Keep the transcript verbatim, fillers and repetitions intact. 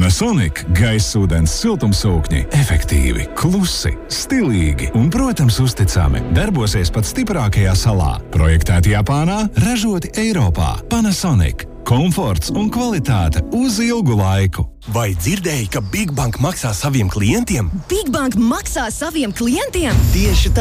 Panasonic gaisūdens siltumsūkņi efektīvi, klusi, stilīgi un, protams, uzticami. Darbosies pat stiprākajā salā. Projektēti Japānā, ražoti Eiropā. Panasonic. Komforts un kvalitāte uz ilgu laiku. Vai dzirdēji, ka Big Bank maksā saviem klientiem? Big Bank maksā saviem klientiem? Tieši tā.